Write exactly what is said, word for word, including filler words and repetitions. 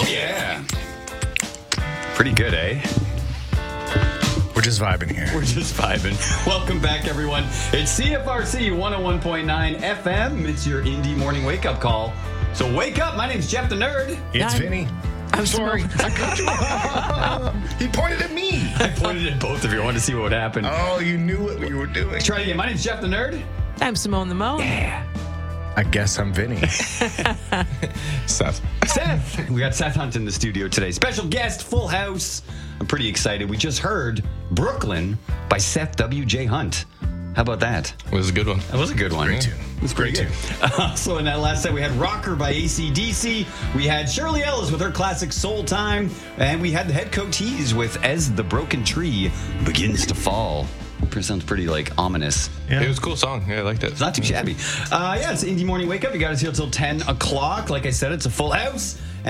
Oh, yeah. Pretty good, eh? We're just vibing here. We're just vibing. Welcome back, everyone. It's C F R C one oh one point nine F M. It's your indie morning wake-up call. So wake up. My name's Jeff the Nerd. It's I'm- Vinny. I'm Sorry. Simone. I cut you. He pointed at me. I pointed at both of you. I wanted to see what would happen. Oh, you knew what you were doing. Try it again. My name's Jeff the Nerd. I'm Simone the Mo. I guess I'm Vinny. Seth. Seth. We got Seth Hunt in the studio today. Special guest, Full House. I'm pretty excited. We just heard Brooklyn by Seth W J Hunt. How about that? It was a good one. That was a good one. Great tune. It was pretty Great good. Uh, so in that last set, we had Rocker by A C D C. We had Shirley Ellis with her classic Soul Time. And we had the Head Coatees with As the Broken Tree Begins to Fall. Sounds pretty, like, ominous. Yeah. It was a cool song. Yeah, I liked it. It's not too shabby. Uh, yeah, it's Indie Morning Wake Up. You got us here till ten o'clock. Like I said, it's a full house.